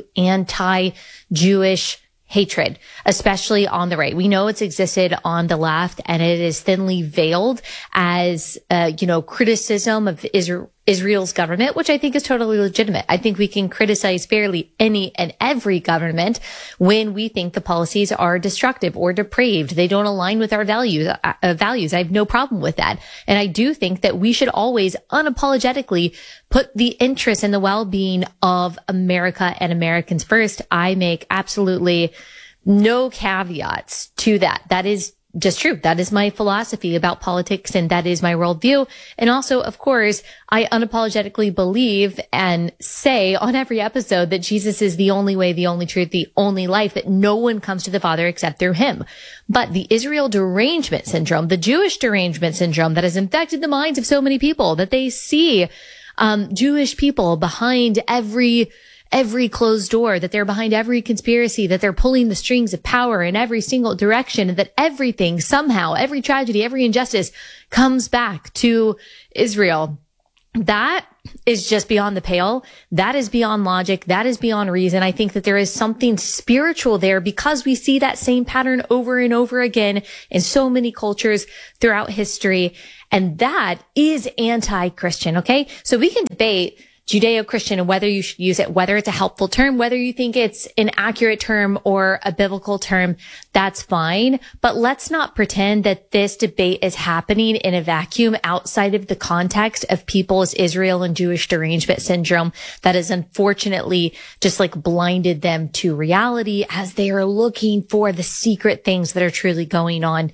anti-Jewish hatred, especially on the right. We know it's existed on the left, and it is thinly veiled as, uh, you know, criticism of Israel. Israel's government, which I think is totally legitimate. I think we can criticize fairly any and every government when we think the policies are destructive or depraved. They don't align with our values. Uh, values. I have no problem with that. And I do think that we should always unapologetically put the interests and the well-being of America and Americans first. I make absolutely no caveats to that. That is just true. That is my philosophy about politics, and that is my worldview. And also, of course, I unapologetically believe and say on every episode that Jesus is the only way, the only truth, the only life, that no one comes to the Father except through him. But the Israel derangement syndrome, the Jewish derangement syndrome that has infected the minds of so many people, that they see um Jewish people behind every every closed door, that they're behind every conspiracy, that they're pulling the strings of power in every single direction, and that everything somehow, every tragedy, every injustice comes back to Israel. That is just beyond the pale. That is beyond logic. That is beyond reason. I think that there is something spiritual there because we see that same pattern over and over again in so many cultures throughout history. And that is anti-Christian. Okay. So we can debate Judeo-Christian and whether you should use it, whether it's a helpful term, whether you think it's an accurate term or a biblical term, that's fine. But let's not pretend that this debate is happening in a vacuum outside of the context of people's Israel and Jewish derangement syndrome that has unfortunately just like blinded them to reality as they are looking for the secret things that are truly going on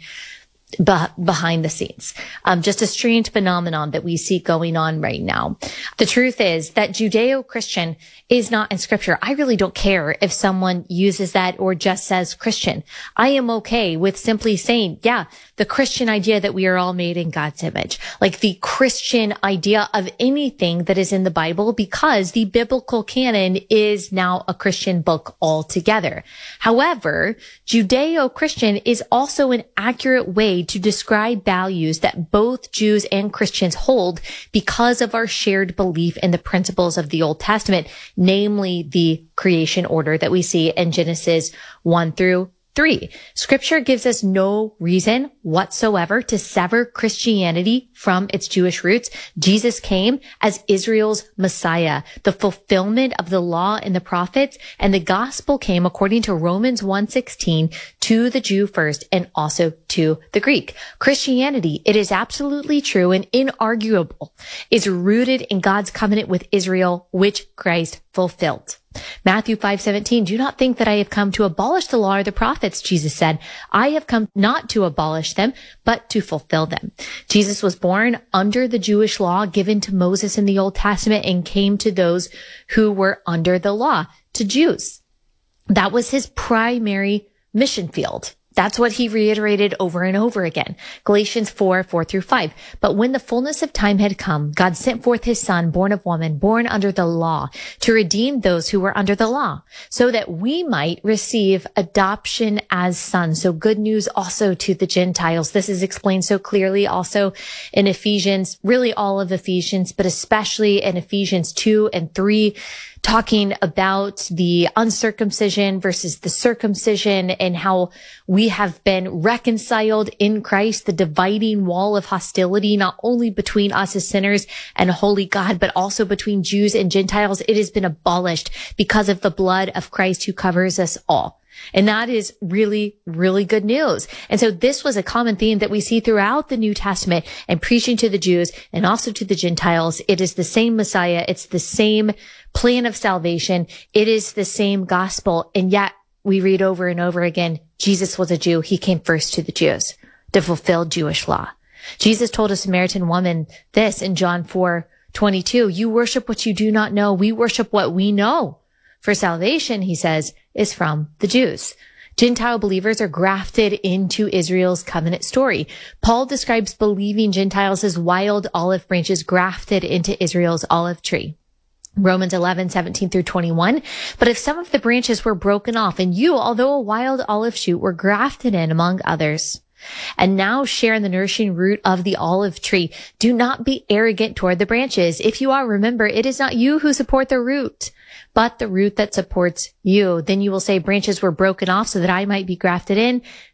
Be- behind the scenes. Um, just a strange phenomenon that we see going on right now. The truth is that Judeo-Christian is not in scripture. I really don't care if someone uses that or just says Christian. I am okay with simply saying, yeah, the Christian idea that we are all made in God's image, like the Christian idea of anything that is in the Bible, because the biblical canon is now a Christian book altogether. However, Judeo-Christian is also an accurate way to describe values that both Jews and Christians hold because of our shared belief in the principles of the Old Testament, namely the creation order that we see in Genesis one through three. Scripture gives us no reason whatsoever to sever Christianity from its Jewish roots. Jesus came as Israel's Messiah, the fulfillment of the law and the prophets, and the gospel came according to Romans one sixteen to the Jew first and also to the Greek. Christianity, it is absolutely true and inarguable, is rooted in God's covenant with Israel, which Christ fulfilled. Matthew five seventeen, do not think that I have come to abolish the law or the prophets, Jesus said. I have come not to abolish them, but to fulfill them. Jesus was born under the Jewish law given to Moses in the Old Testament and came to those who were under the law, to Jews. That was his primary mission field. That's what he reiterated over and over again. Galatians four, four through five. But when the fullness of time had come, God sent forth his son, born of woman, born under the law, to redeem those who were under the law, so that we might receive adoption as sons. So good news also to the Gentiles. This is explained so clearly also in Ephesians, really all of Ephesians, but especially in Ephesians two and three, talking about the uncircumcision versus the circumcision and how we have been reconciled in Christ, the dividing wall of hostility, not only between us as sinners and a holy God, but also between Jews and Gentiles. It has been abolished because of the blood of Christ who covers us all. And that is really, really good news. And so this was a common theme that we see throughout the New Testament and preaching to the Jews and also to the Gentiles. It is the same Messiah. It's the same plan of salvation. It is the same gospel. And yet we read over and over again, Jesus was a Jew. He came first to the Jews to fulfill Jewish law. Jesus told a Samaritan woman this in John four twenty-two, you worship what you do not know. We worship what we know. For salvation, he says, is from the Jews. Gentile believers are grafted into Israel's covenant story. Paul describes believing Gentiles as wild olive branches grafted into Israel's olive tree. Romans eleven, seventeen through twenty-one. But if some of the branches were broken off, and you, although a wild olive shoot, were grafted in among others, and now share in the nourishing root of the olive tree, do not be arrogant toward the branches. If you are, remember, it is not you who support the root, but the root that supports you. Then you will say, branches were broken off so that I might be grafted in.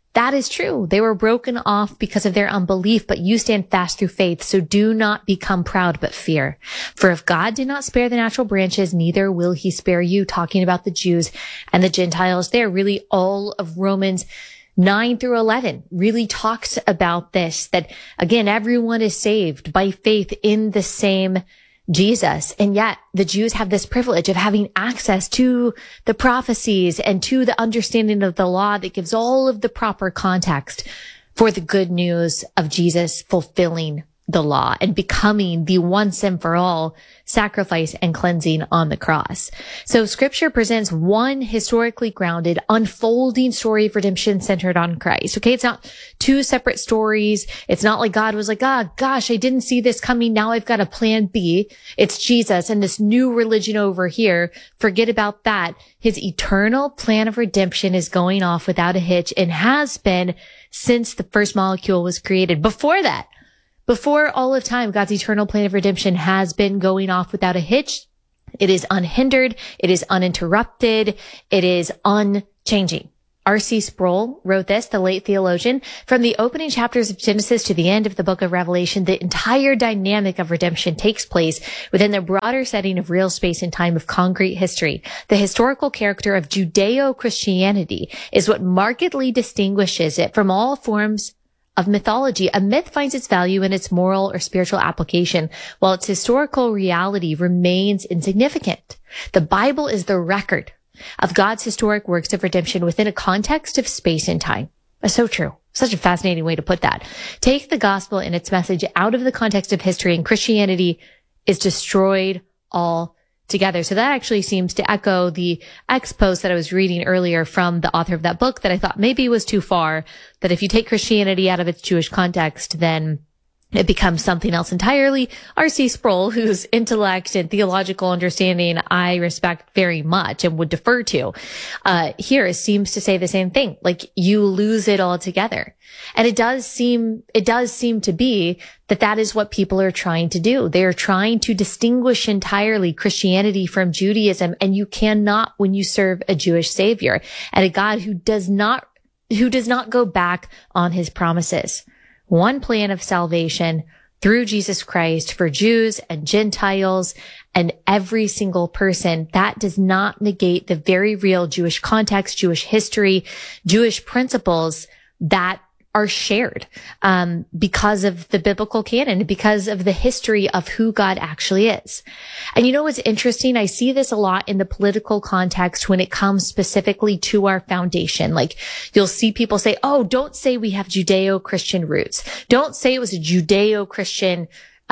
That is true. They were broken off because of their unbelief, but you stand fast through faith. So do not become proud, but fear. For if God did not spare the natural branches, neither will he spare you. Talking about the Jews and the Gentiles there, really all of Romans nine through eleven really talks about this, that again, everyone is saved by faith in the same Jesus. And yet the Jews have this privilege of having access to the prophecies and to the understanding of the law that gives all of the proper context for the good news of Jesus fulfilling the law and becoming the once and for all sacrifice and cleansing on the cross. So scripture presents one historically grounded, unfolding story of redemption centered on Christ. Okay. It's not two separate stories. It's not like God was like, ah, gosh, I didn't see this coming. Now I've got a plan B. It's Jesus and this new religion over here. Forget about that. His eternal plan of redemption is going off without a hitch and has been since the first molecule was created. Before that, Before all of time, God's eternal plan of redemption has been going off without a hitch. It is unhindered. It is uninterrupted. It is unchanging. R C Sproul wrote this, the late theologian, from the opening chapters of Genesis to the end of the book of Revelation, the entire dynamic of redemption takes place within the broader setting of real space and time of concrete history. The historical character of Judeo-Christianity is what markedly distinguishes it from all forms of mythology. A myth finds its value in its moral or spiritual application, while its historical reality remains insignificant. The Bible is the record of God's historic works of redemption within a context of space and time. That's so true. Such a fascinating way to put that. Take the gospel and its message out of the context of history, and Christianity is destroyed all together. So that actually seems to echo the X post that I was reading earlier from the author of that book that I thought maybe was too far, that if you take Christianity out of its Jewish context, then it becomes something else entirely. R C Sproul, whose intellect and theological understanding I respect very much and would defer to, uh, here seems to say the same thing. Like, you lose it altogether. And it does seem, it does seem to be that that is what people are trying to do. They are trying to distinguish entirely Christianity from Judaism. And you cannot when you serve a Jewish savior and a God who does not, who does not go back on his promises. One plan of salvation through Jesus Christ for Jews and Gentiles and every single person. That does not negate the very real Jewish context, Jewish history, Jewish principles that are shared um because of the biblical canon, because of the history of who God actually is. And you know what's interesting? I see this a lot in the political context when it comes specifically to our foundation. Like, you'll see people say, oh, don't say we have Judeo-Christian roots. Don't say it was a Judeo-Christian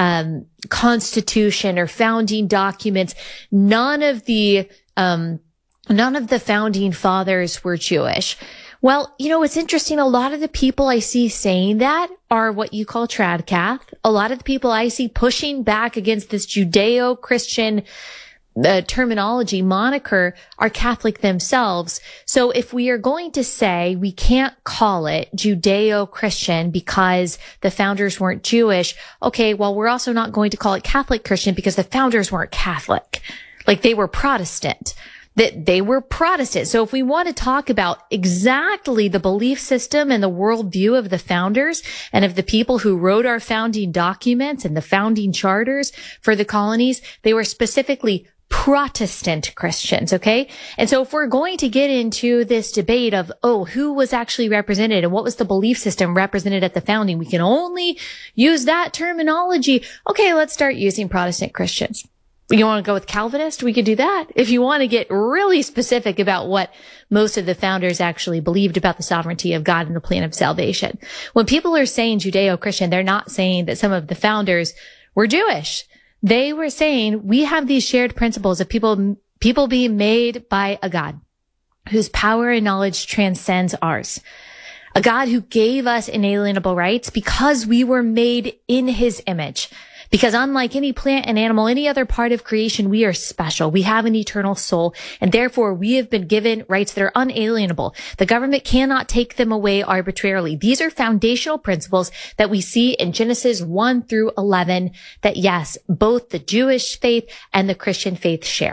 um constitution or founding documents. None of the um none of the founding fathers were Jewish. Well, you know, it's interesting. A lot of the people I see saying that are what you call tradcath. A lot of the people I see pushing back against this Judeo-Christian uh, terminology moniker are Catholic themselves. So if we are going to say we can't call it Judeo-Christian because the founders weren't Jewish, okay, well, we're also not going to call it Catholic Christian because the founders weren't Catholic. Like, they were Protestant. That they were Protestant. So if we want to talk about exactly the belief system and the worldview of the founders and of the people who wrote our founding documents and the founding charters for the colonies, they were specifically Protestant Christians, okay? And so if we're going to get into this debate of, oh, who was actually represented and what was the belief system represented at the founding, we can only use that terminology. Okay, let's start using Protestant Christians. You want to go with Calvinist? We could do that. If you want to get really specific about what most of the founders actually believed about the sovereignty of God and the plan of salvation. When people are saying Judeo-Christian, they're not saying that some of the founders were Jewish. They were saying we have these shared principles of people, people being made by a God whose power and knowledge transcends ours. A God who gave us inalienable rights because we were made in his image. Because unlike any plant and animal, any other part of creation, we are special. We have an eternal soul, and therefore we have been given rights that are unalienable. The government cannot take them away arbitrarily. These are foundational principles that we see in Genesis one through eleven that, yes, both the Jewish faith and the Christian faith share.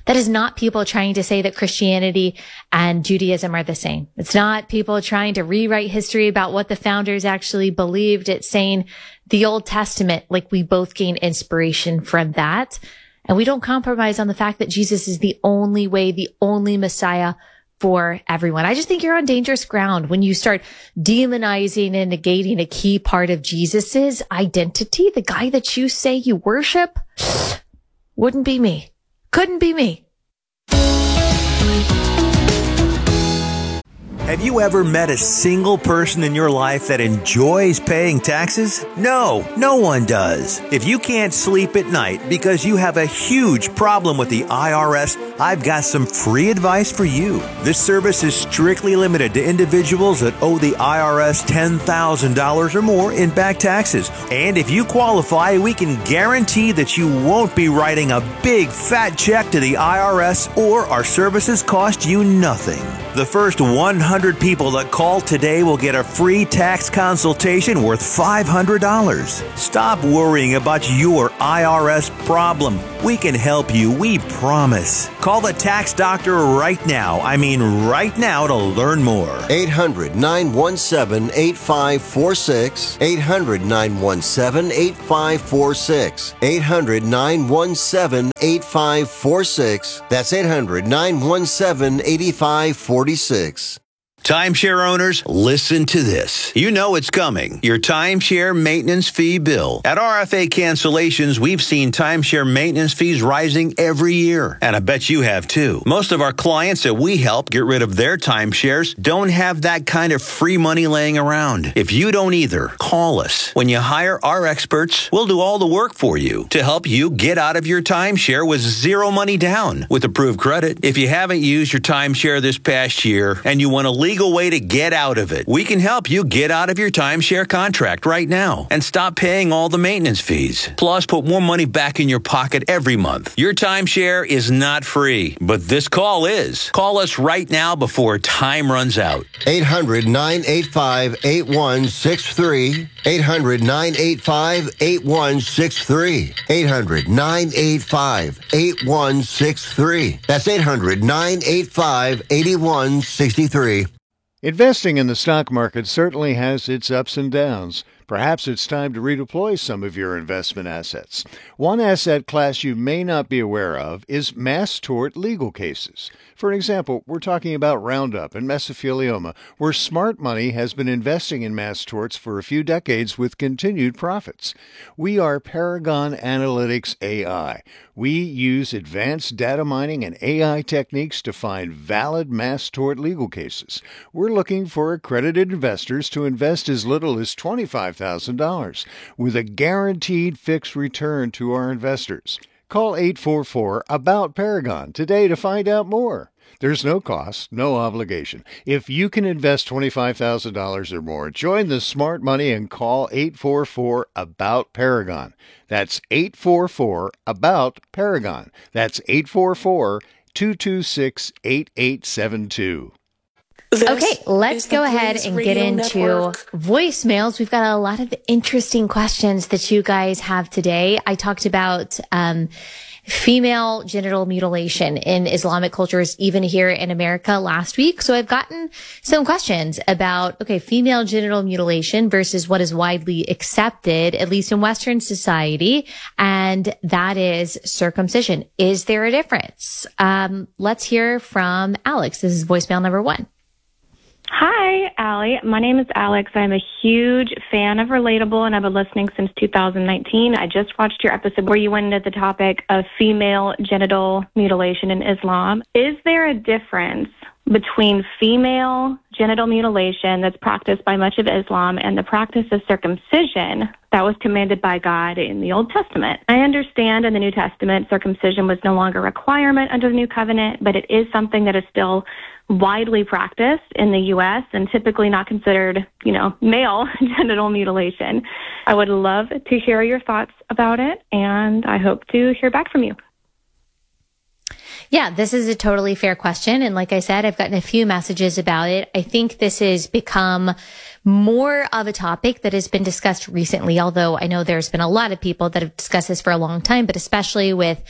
That is not people trying to say that Christianity and Judaism are the same. It's not people trying to rewrite history about what the founders actually believed. It's saying the Old Testament, like we both gain inspiration from that. And we don't compromise on the fact that Jesus is the only way, the only Messiah for everyone. I just think you're on dangerous ground when you start demonizing and negating a key part of Jesus's identity. The guy that you say you worship wouldn't be me. Couldn't be me. Have you ever met a single person in your life that enjoys paying taxes? No, no one does. If you can't sleep at night because you have a huge problem with the I R S, I've got some free advice for you. This service is strictly limited to individuals that owe the I R S ten thousand dollars or more in back taxes. And if you qualify, we can guarantee that you won't be writing a big fat check to the I R S, or our services cost you nothing. The first one hundred people that call today will get a free tax consultation worth five hundred dollars. Stop worrying about your I R S problem. We can help you, we promise. Call the tax doctor right now. I mean right now to learn more. eight hundred, nine one seven, eight five four six. eight hundred, nine one seven, eight five four six. eight hundred, nine one seven, eight five four six. That's eight hundred, nine one seven, eight five four six. Timeshare owners, listen to this. You know it's coming. Your timeshare maintenance fee bill. At R F A Cancellations, we've seen timeshare maintenance fees rising every year. And I bet you have too. Most of our clients that we help get rid of their timeshares don't have that kind of free money laying around. If you don't either, call us. When you hire our experts, we'll do all the work for you to help you get out of your timeshare with zero money down with approved credit. If you haven't used your timeshare this past year and you want to leave legal way to get out of it. We can help you get out of your timeshare contract right now and stop paying all the maintenance fees. Plus, put more money back in your pocket every month. Your timeshare is not free, but this call is. Call us right now before time runs out. eight hundred, nine eight five, eight one six three. eight hundred, nine eight five, eight one six three. eight hundred, nine eight five, eight one six three. That's eight hundred, nine eight five, eight one six three. Investing in the stock market certainly has its ups and downs. Perhaps it's time to redeploy some of your investment assets. One asset class you may not be aware of is mass tort legal cases. For example, we're talking about Roundup and mesothelioma, where smart money has been investing in mass torts for a few decades with continued profits. We are Paragon Analytics A I. We use advanced data mining and A I techniques to find valid mass tort legal cases. We're looking for accredited investors to invest as little as twenty-five thousand dollars with a guaranteed fixed return to our investors. Call eight four four, A B O U T, Paragon today to find out more. There's no cost, no obligation. If you can invest twenty-five thousand dollars or more, join the smart money and call eight four four, A B O U T, Paragon. That's eight four four, A B O U T, Paragon. That's eight four four, two two six, eight eight seven two. Okay, let's go ahead and get into voicemails. We've got a lot of interesting questions that you guys have today. I talked about um female genital mutilation in Islamic cultures, even here in America last week. So I've gotten some questions about, okay, female genital mutilation versus what is widely accepted, at least in Western society, and that is circumcision. Is there a difference? Um, let's hear from Alex. This is voicemail number one. Hi, Allie. My name is Alex. I'm a huge fan of Relatable, and I've been listening since two thousand nineteen. I just watched your episode where you went into the topic of female genital mutilation in Islam. Is there a difference between female genital mutilation that's practiced by much of Islam and the practice of circumcision that was commanded by God in the Old Testament? I understand in the New Testament circumcision was no longer a requirement under the New Covenant, but it is something that is still widely practiced in the U S and typically not considered, you know, male genital mutilation. I would love to hear your thoughts about it, and I hope to hear back from you. Yeah, this is a totally fair question. And like I said, I've gotten a few messages about it. I think this has become more of a topic that has been discussed recently, although I know there's been a lot of people that have discussed this for a long time, but especially with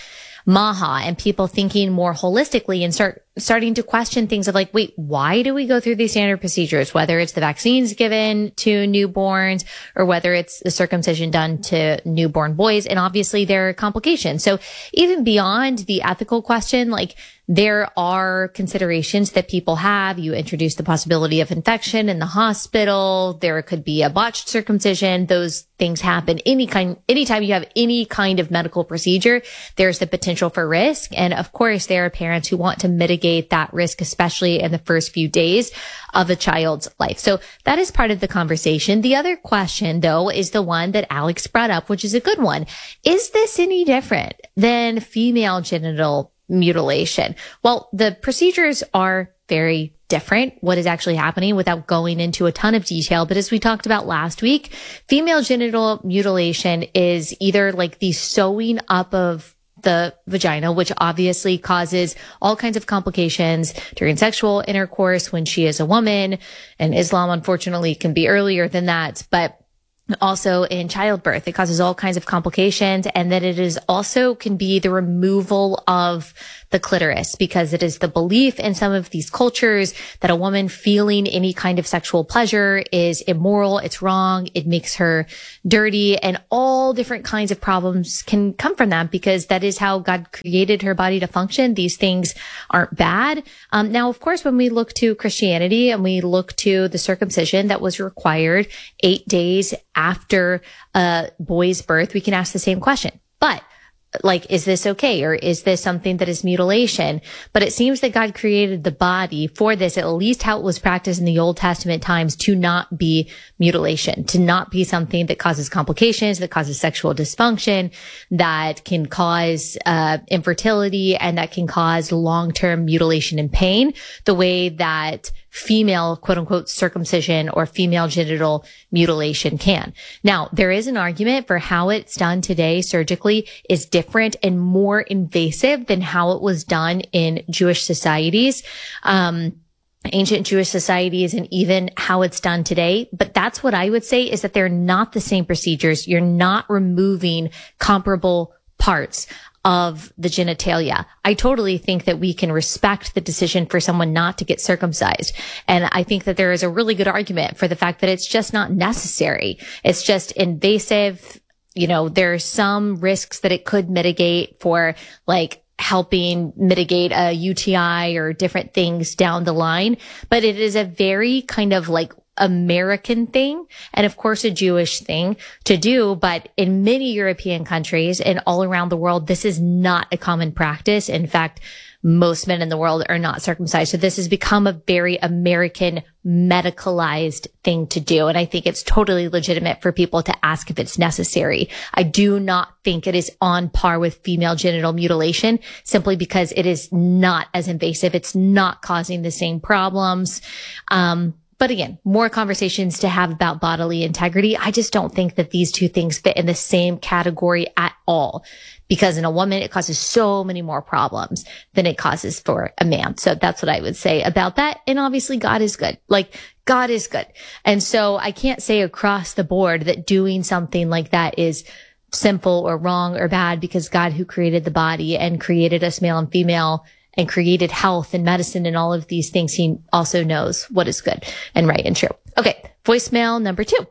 MAHA and people thinking more holistically and start starting to question things of like, wait, why do we go through these standard procedures, whether it's the vaccines given to newborns or whether it's the circumcision done to newborn boys? And obviously there are complications. So even beyond the ethical question, like there are considerations that people have. You introduce the possibility of infection in the hospital. There could be a botched circumcision. Those things happen any kind, anytime you have any kind of medical procedure, there's the potential for risk. And of course, there are parents who want to mitigate that risk, especially in the first few days of a child's life. So that is part of the conversation. The other question, though, is the one that Alex brought up, which is a good one. Is this any different than female genital mutilation? Well, the procedures are very different, what is actually happening, without going into a ton of detail. But as we talked about last week, female genital mutilation is either like the sewing up of the vagina, which obviously causes all kinds of complications during sexual intercourse when she is a woman. And Islam, unfortunately, can be earlier than that. But also in childbirth, it causes all kinds of complications. And that it is also can be the removal of the clitoris, because it is the belief in some of these cultures that a woman feeling any kind of sexual pleasure is immoral. It's wrong. It makes her dirty, and all different kinds of problems can come from that, because that is how God created her body to function. These things aren't bad. Um, now, of course, when we look to Christianity and we look to the circumcision that was required eight days after a boy's birth, we can ask the same question. But like, is this okay? Or is this something that is mutilation? But it seems that God created the body for this, at least how it was practiced in the Old Testament times, to not be mutilation, to not be something that causes complications, that causes sexual dysfunction, that can cause uh infertility, and that can cause long-term mutilation and pain, the way that female quote unquote circumcision or female genital mutilation can. Now, there is an argument for how it's done today surgically is different and more invasive than how it was done in Jewish societies. Um, ancient Jewish societies, and even how it's done today. But that's what I would say, is that they're not the same procedures. You're not removing comparable parts of the genitalia. I totally think that we can respect the decision for someone not to get circumcised. And I think that there is a really good argument for the fact that it's just not necessary. It's just invasive. You know, there are some risks that it could mitigate for, like, helping mitigate a U T I or different things down the line. But it is a very kind of like American thing, and of course a Jewish thing to do. But in many European countries and all around the world, this is not a common practice. In fact, most men in the world are not circumcised. So this has become a very American medicalized thing to do. And I think it's totally legitimate for people to ask if it's necessary. I do not think it is on par with female genital mutilation, simply because it is not as invasive. It's not causing the same problems. Um, But again, more conversations to have about bodily integrity. I just don't think that these two things fit in the same category at all, because in a woman, it causes so many more problems than it causes for a man. So that's what I would say about that. And obviously God is good. Like, God is good. And so I can't say across the board that doing something like that is sinful or wrong or bad, because God, who created the body and created us male and female and created health and medicine and all of these things, he also knows what is good and right and true. Okay, voicemail number two.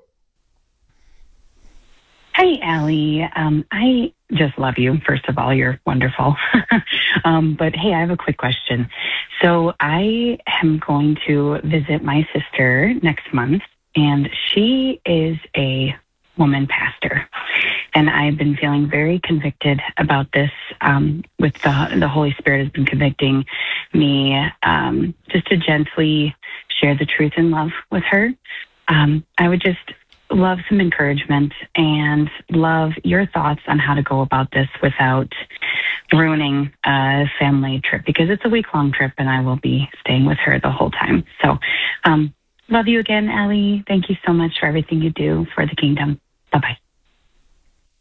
Hi, Allie. Um, I just love you. First of all, you're wonderful. um, but hey, I have a quick question. So I am going to visit my sister next month, and she is a woman pastor. And I've been feeling very convicted about this. Um, with the the Holy Spirit has been convicting me um, just to gently share the truth in love with her. Um, I would just love some encouragement and love your thoughts on how to go about this without ruining a family trip, because it's a week-long trip and I will be staying with her the whole time. So um, love you again, Allie. Thank you so much for everything you do for the kingdom. Bye-bye.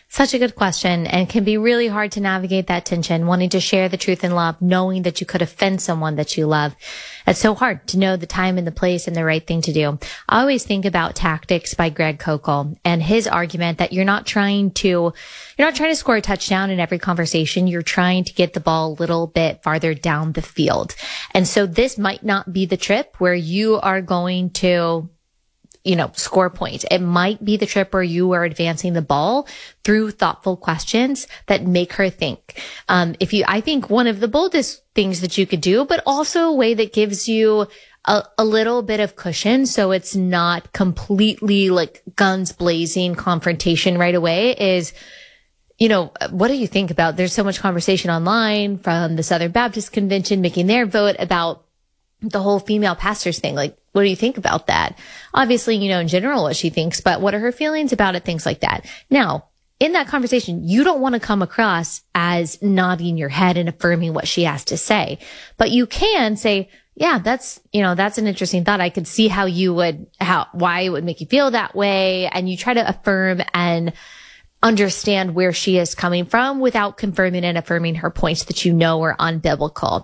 Such a good question, and can be really hard to navigate that tension, wanting to share the truth in love, knowing that you could offend someone that you love. It's so hard to know the time and the place and the right thing to do. I always think about Tactics by Greg Koukl and his argument that you're not trying to, you're not trying to score a touchdown in every conversation. You're trying to get the ball a little bit farther down the field. And so this might not be the trip where you are going to, you know, score points. It might be the trip where you are advancing the ball through thoughtful questions that make her think. Um, if you, I think one of the boldest things that you could do, but also a way that gives you a, a little bit of cushion, so it's not completely like guns blazing confrontation right away, is, you know, what do you think about, there's so much conversation online from the Southern Baptist Convention making their vote about the whole female pastors thing. Like, what do you think about that? Obviously, you know, in general what she thinks, but what are her feelings about it? Things like that. Now, in that conversation, you don't want to come across as nodding your head and affirming what she has to say, but you can say, yeah, that's, you know, that's an interesting thought. I could see how you would, how, why it would make you feel that way. And you try to affirm and understand where she is coming from without confirming and affirming her points that you know are unbiblical.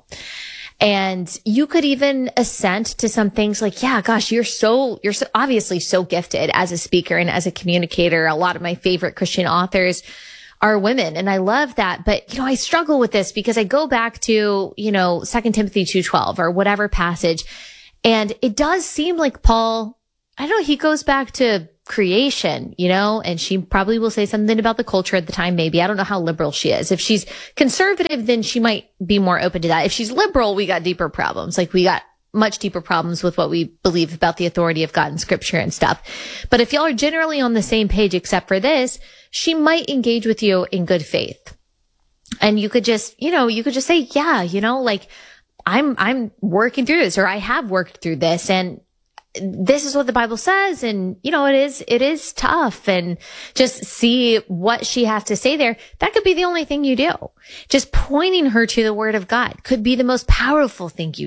And you could even assent to some things like, yeah, gosh, you're so, you're so obviously so gifted as a speaker and as a communicator. A lot of my favorite Christian authors are women. And I love that. But, you know, I struggle with this because I go back to, you know, Second Timothy two twelve or whatever passage. And it does seem like Paul, I don't know, he goes back to creation, you know, and she probably will say something about the culture at the time. Maybe. I don't know how liberal she is. If she's conservative, then she might be more open to that. If she's liberal, we got deeper problems. Like we got much deeper problems with what we believe about the authority of God in scripture and stuff. But if y'all are generally on the same page, except for this, she might engage with you in good faith. And you could just, you know, you could just say, yeah, you know, like I'm, I'm working through this, or I have worked through this, and this is what the Bible says. And, you know, it is, it is tough, and just see what she has to say there. That could be the only thing you do. Just pointing her to the word of God could be the most powerful thing you